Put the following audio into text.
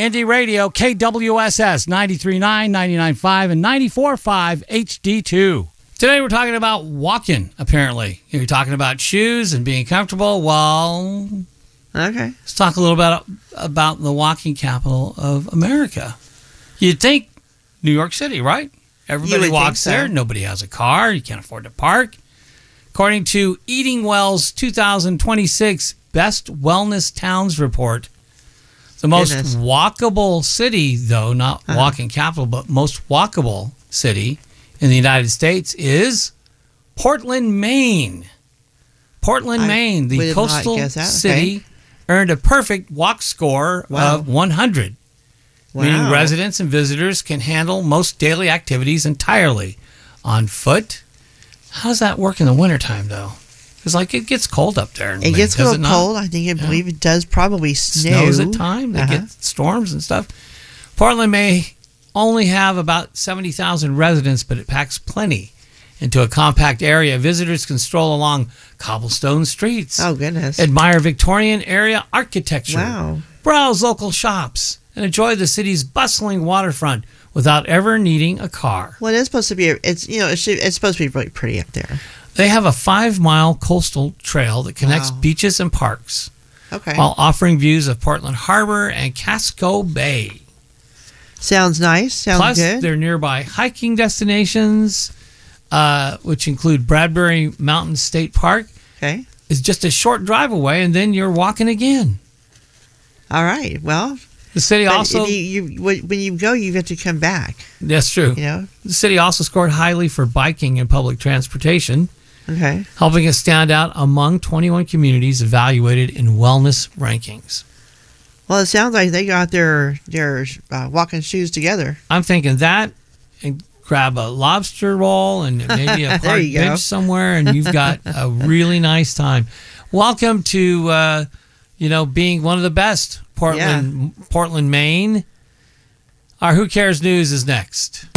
Indie Radio, KWSS 93.9, 99.5, and 94.5 HD2. Today we're talking about walking, apparently. You're talking about shoes and being comfortable. Well, okay. Let's talk a little bit about the walking capital of America. You'd think New York City, right? Everybody walks there. Nobody has a car. You can't afford to park. According to Eating Well's 2026 Best Wellness Towns report, the most walkable city, though, not walking capital, but most walkable city in the United States is Portland, Maine. Portland, Maine, the coastal city, earned a perfect walk score of 100, meaning residents and visitors can handle most daily activities entirely on foot. How does that work in the wintertime, though? Because, it gets cold up there. It gets a little cold. I believe it does probably snow. Snows at times. They get storms and stuff. Portland may only have about 70,000 residents, but it packs plenty into a compact area. Visitors can stroll along cobblestone streets. Oh, goodness. Admire Victorian area architecture. Wow. Browse local shops and enjoy the city's bustling waterfront without ever needing a car. Well, it's supposed to be. It's supposed to be really pretty up there. They have a 5-mile coastal trail that connects beaches and parks. Okay. While offering views of Portland Harbor and Casco Bay. Sounds nice. Sounds good. Plus, they're nearby hiking destinations, which include Bradbury Mountain State Park. Okay. It's just a short drive away, and then you're walking again. All right. Well, the city also... when you go, you have to come back. That's true. The city also scored highly for biking and public transportation. Okay. Helping it stand out among 21 communities evaluated in wellness rankings. Well, it sounds like they got their walking shoes together. I'm thinking that, and grab a lobster roll and maybe a park bench somewhere, and you've got a really nice time. Welcome to being one of the best. Portland, Maine. Our Who Cares News is next.